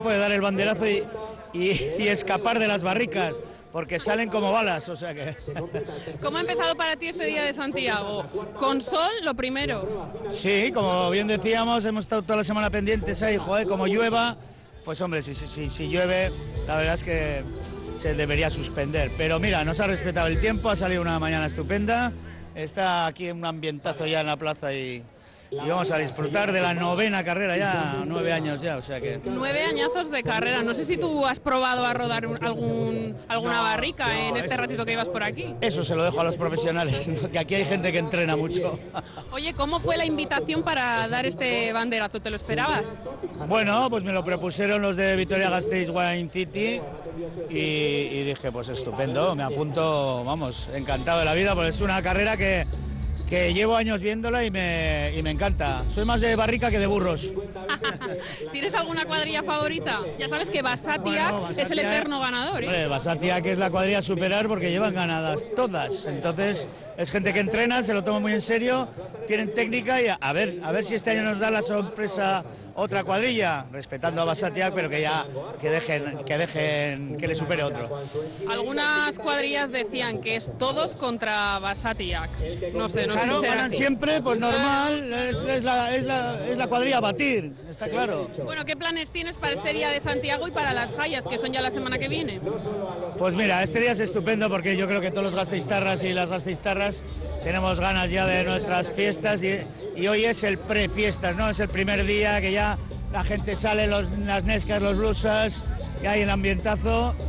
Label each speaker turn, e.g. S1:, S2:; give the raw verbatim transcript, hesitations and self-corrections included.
S1: puede dar el banderazo y, y, y escapar de las barricas, porque salen como balas, o sea que...
S2: ¿Cómo ha empezado para ti este Día de Santiago? Con sol, lo primero.
S1: Sí, como bien decíamos, hemos estado toda la semana pendientes ahí, joder, como llueva, pues hombre, si, si, si llueve, la verdad es que se debería suspender. Pero mira, nos ha respetado el tiempo, ha salido una mañana estupenda, está aquí un ambientazo ya en la plaza y... Y vamos a disfrutar de la novena carrera ya, nueve años ya, o sea que...
S2: Nueve añazos de carrera. No sé si tú has probado a rodar un, algún, alguna barrica no, en este eso, ratito que ibas por aquí.
S1: Eso se lo dejo a los profesionales, ¿no? Que aquí hay gente que entrena mucho.
S2: Oye, ¿cómo fue la invitación para dar este banderazo? ¿Te lo esperabas?
S1: Bueno, pues me lo propusieron los de Vitoria-Gasteiz Wine City y, y dije, pues estupendo, me apunto, vamos, encantado de la vida, porque es una carrera que... que llevo años viéndola y me, y me encanta. Soy más de barrica que de burros.
S2: ¿Tienes alguna cuadrilla favorita? Ya sabes que Basatiak, bueno, Basatiak es el eterno ganador, ¿eh?
S1: Hombre, Basatiak es la cuadrilla a superar porque llevan ganadas todas. Entonces, es gente que entrena, se lo toma muy en serio, tienen técnica y a, a ver, a ver si este año nos da la sorpresa otra cuadrilla, respetando a Basatiak, pero que ya que dejen, que dejen que le supere otro.
S2: Algunas cuadrillas decían que es todos contra Basatiak. No sé, no sé.
S1: Claro,
S2: si será
S1: ganan
S2: así.
S1: Siempre, pues normal, es, es, la, es, la, es la cuadrilla a batir, está claro.
S2: Bueno, ¿qué planes tienes para este Día de Santiago y para las Hayas, que son ya la semana que viene?
S1: Pues mira, este día es estupendo porque yo creo que todos los gasteiztarras y las gasteiztarras tenemos ganas ya de nuestras fiestas y, y hoy es el pre-fiestas, ¿no? Es el primer día que ya la gente sale, los, las nescas, los blusas, y hay el ambientazo.